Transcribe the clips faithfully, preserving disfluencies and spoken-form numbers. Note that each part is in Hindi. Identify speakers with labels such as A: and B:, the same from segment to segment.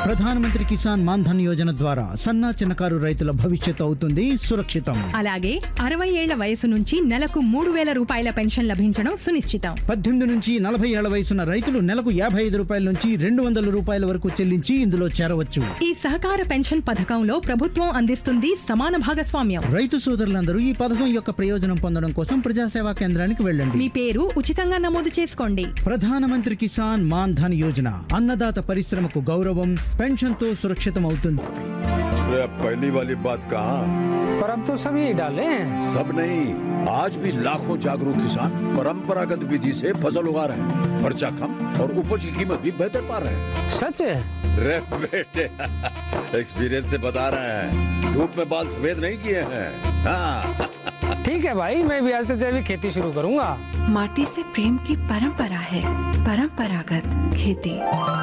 A: ప్రధానమంత్రి కిసాన్ మాన్ ధన్ యోజన ద్వారా సన్న చిన్నకారు రైతుల భవిష్యత్తు అవుతుంది సురక్షితం.
B: అలాగే అరవై ఏళ్ల వయసు నుంచి నెలకు మూడు వేల రూపాయల పెన్షన్ లభించడం సునిశ్చితం.
A: పద్దెనిమిది నుంచి నలభై ఏళ్ల వయసున్న రైతులు నెలకు యాభై ఐదు రూపాయల నుంచి రెండు వందల రూపాయల వరకు చెల్లించి ఇందులో చేరవచ్చు.
B: ఈ సహకార పెన్షన్ పథకంలో ప్రభుత్వం అందిస్తుంది సమాన భాగస్వామ్యం.
A: రైతు సోదరులందరూ ఈ పథకం యొక్క ప్రయోజనం పొందడం కోసం ప్రజాసేవా కేంద్రానికి వెళ్ళండి.
B: మీ పేరు ఉచితంగా నమోదు చేసుకోండి.
A: ప్రధానమంత్రి కిసాన్ మాన్ ధన్ యోజన అన్నదాత పరిశ్రమకు గౌరవం, పెన్షన్ తో సురక్షితం అవుతుంది.
C: पहली वाली बात कहाँ?
D: पर अब तो सभी डाले हैं।
C: सब नहीं, आज भी लाखों जागरूक किसान परंपरागत विधि से फसल उगा रहे हैं। खर्चा कम और उपज की कीमत भी बेहतर पा रहे हैं।
D: सच है?
C: रे बेटे एक्सपीरियंस से बता रहे हैं, धूप में बाल सफेद नहीं किए हैं। हाँ।
D: ठीक है भाई, मैं भी आज से जैविक खेती शुरू करूंगा।
E: माटी से प्रेम की परंपरा है, परंपरागत खेती।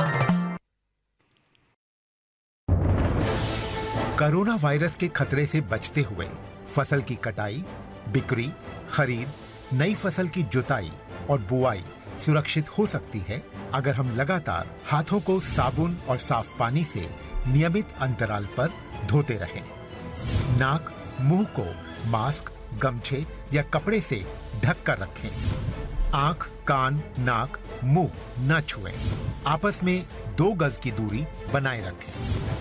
F: कोरोना वायरस के खतरे से बचते हुए फसल की कटाई, बिक्री, खरीद, नई फसल की जुताई और बुआई सुरक्षित हो सकती है अगर हम लगातार हाथों को साबुन और साफ पानी से नियमित अंतराल पर धोते रहें। नाक, मुंह को मास्क, गमछे या कपड़े से ढक कर रखें। आंख, कान, नाक, मुंह न छुएं। आपस में दो गज की दूरी बनाए रखें।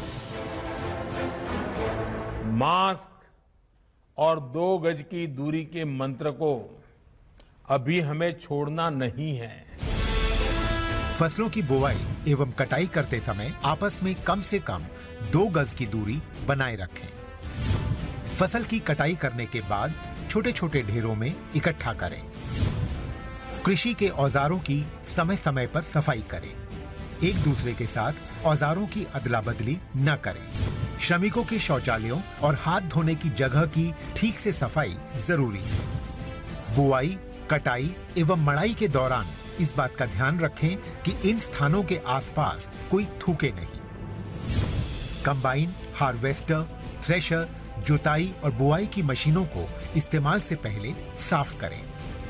G: मास्क और दो गज की दूरी के मंत्र को अभी हमें छोड़ना नहीं है।
F: फसलों की बुवाई एवं कटाई करते समय आपस में कम से कम दो गज की दूरी बनाए रखें। फसल की कटाई करने के बाद छोटे छोटे ढेरों में इकट्ठा करें। कृषि के औजारों की समय समय पर सफाई करें। एक दूसरे के साथ औजारों की अदला बदली न करें। श्रमिकों के शौचालयों और हाथ धोने की जगह की ठीक से सफाई जरूरी है। बुआई, कटाई एवं मड़ाई के दौरान इस बात का ध्यान रखें कि इन स्थानों के आसपास कोई थूके नहीं। कंबाइन, हार्वेस्टर, थ्रेशर, जुताई और बुआई की मशीनों को इस्तेमाल से पहले साफ करें।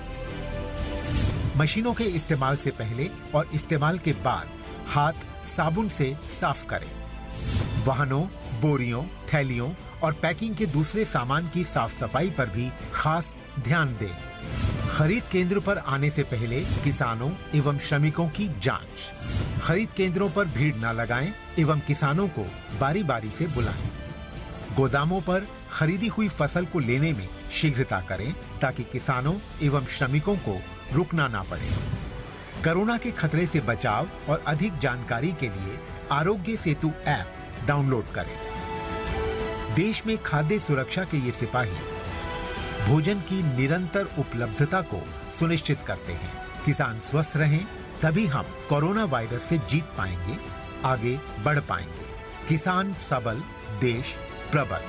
F: मशीनों के इस्तेमाल से पहले और इस्तेमाल के बाद हाथ साबुन से साफ करें। वाहनों, बोरियों, थैलियों और पैकिंग के दूसरे सामान की साफ सफाई पर भी खास ध्यान दें। खरीद केंद्र पर आने से पहले किसानों एवं श्रमिकों की जांच। खरीद केंद्रों पर भीड़ न लगाएं एवं किसानों को बारी बारी से बुलाएं। गोदामों पर खरीदी हुई फसल को लेने में शीघ्रता करें ताकि किसानों एवं श्रमिकों को रुकना ना पड़े। कोरोना के खतरे से बचाव और अधिक जानकारी के लिए आरोग्य सेतु ऐप डाउनलोड करें। देश में खाद्य सुरक्षा के ये सिपाही भोजन की निरंतर उपलब्धता को सुनिश्चित करते हैं। किसान स्वस्थ रहें तभी हम कोरोना वायरस से जीत पाएंगे, आगे बढ़ पाएंगे। किसान सबल, देश प्रबल।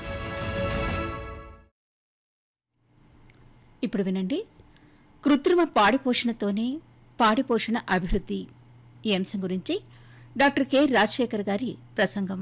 H: ఇప్పుడు వినండి, కృత్రిమ పాడి పోషణతోనే పాడి పోషణ అభివృద్ధి ఈ అంశం గురించి డాక్టర్ కె రాజశేఖర్ గారి ప్రసంగం.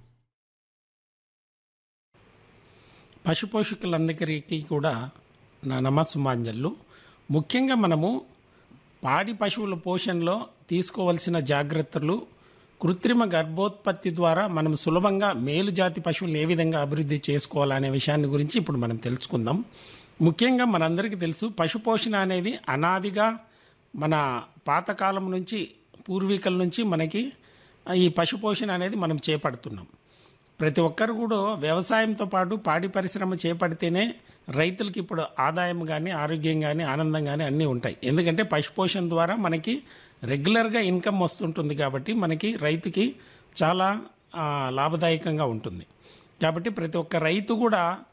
I: పశుపోషకులందరికీ కూడా నా నమస్సుమాంజలు. ముఖ్యంగా మనము పాడి పశువుల పోషణలో తీసుకోవలసిన జాగ్రత్తలు, కృత్రిమ గర్భోత్పత్తి ద్వారా మనం సులభంగా మేలు జాతి పశువులను ఏ విధంగా అభివృద్ధి చేసుకోవాలనే విషయాన్ని గురించి ఇప్పుడు మనం తెలుసుకుందాం. ముఖ్యంగా మనందరికీ తెలుసు, పశుపోషణ అనేది అనాదిగా మన పాతకాలం నుంచి, పూర్వీకుల నుంచి మనకి ఈ పశుపోషణ అనేది మనం చేపడుతున్నాం. ప్రతి ఒక్కరు కూడా వ్యవసాయంతో పాటు పాడి పరిశ్రమ చేపడితేనే రైతులకి ఇప్పుడు ఆదాయం కానీ, ఆరోగ్యం కానీ, ఆనందం కానీ అన్నీ ఉంటాయి. ఎందుకంటే పశుపోషణ ద్వారా మనకి రెగ్యులర్గా ఇన్కమ్ వస్తుంటుంది కాబట్టి మనకి రైతుకి చాలా లాభదాయకంగా ఉంటుంది. కాబట్టి ప్రతి ఒక్క రైతు కూడా